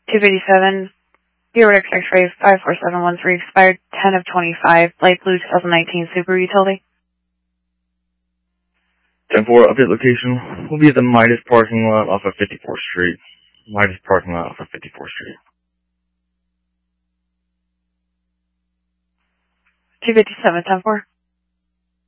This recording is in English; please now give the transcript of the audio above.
257, Bureau X-ray 54713, expired 10 of 25, light blue 2019 Subaru Utility. 10-4, update location will be at the Midas parking lot off of 54th Street. Midas parking lot off of 54th Street. 257, 10-4.